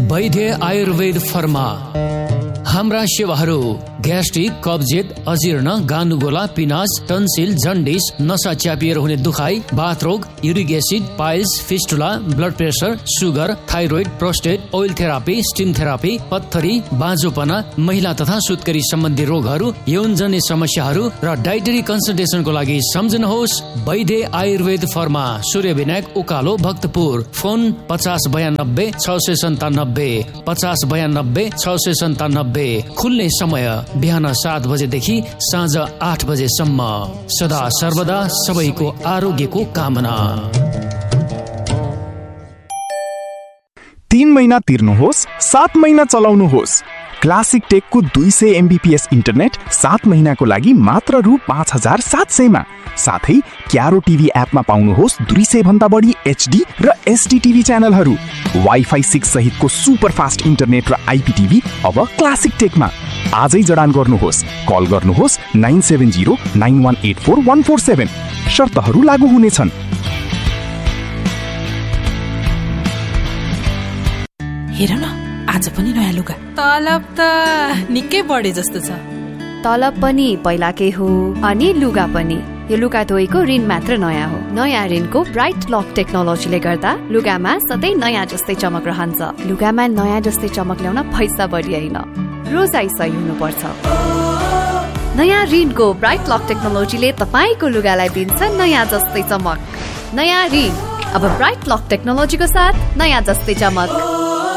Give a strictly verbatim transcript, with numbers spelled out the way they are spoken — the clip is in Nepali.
वैद्य आयुर्वेद फर्मा। हाम्रा सेवाहरू ग्यास्ट्रिक, कब्जियत, अजीर्ण, गानुगोला, पिनास, टन्सिल, जन्डिस, नसा च्यापिएर हुने दुखाइ, बाथ रोग, uric acid, piles, fistula, blood pressure, sugar, thyroid, prostate, oil therapy, steam therapy, पत्थरी, बाँझोपना, महिला तथा सुत्केरी सम्बन्धी रोगहरू, यौनजन्य समस्याहरू र डाइटरी कन्सल्टेसनको लागि सम्झनुहोस् वैद्य आयुर्वेद फर्मा, सूर्य विनायक, उकालो, भक्तपुर। फोन पचास बयानब्बे छ सय सन्तानब्बे पचास बयानब्बे छ सय सन्तानब्बे। खुल्ने समय बिहान सात बजेदेखि साँझ आठ बजेसम्म। सदा सर्वदा सबैको आरोग्यको कामना। तीन महिना तिर्नुहोस्, सात महिना चलाउनुहोस्। क्लासिक टेकको दुई सय एमबीपीएस इन्टरनेट सात महिनाको लागि मात्र रु पाँच हजार सात सयमा। साथै क्यारो टिभी एपमा पाउनुहोस् दुई सय भन्दा बढी एचडी र एसडी टिभी च्यानलहरू। वाइफाई सिक्स सहितको सुपर फास्ट इन्टरनेट र आइपी टिभी अब क्लासिक टेकमा। आजै जडान गर्नुहोस्। कल गर्नुहोस् nine seven zero nine one eight four one four seven. शर्तहरू लागू हुनेछन्। हेर न, आज पनि नयाँ लुगा। तलब त निकै बढे जस्तो छ। तलब पनि पहिलाकै हो अनि लुगा पनि। यो लुगा धोएको ऋण मात्र नयाँ हो। नयाँ ऋणको ब्राइट लक टेक्नोलोजीले गर्दा लुगामा सधैँ नयाँ जस्तै चमक रहन्छ। लुगामा नयाँ जस्तै चमक ल्याउन पैसा बढी होइन, रोजाइ सही हुनुपर्छ। नयाँ ऋणको ब्राइट लक टेक्नोलोजीले तपाईँको लुगालाई दिन्छ नयाँ जस्तै चमक। नयाँ ऋण अब ब्राइट लक टेक्नोलोजीको साथ नयाँ जस्तै चमक।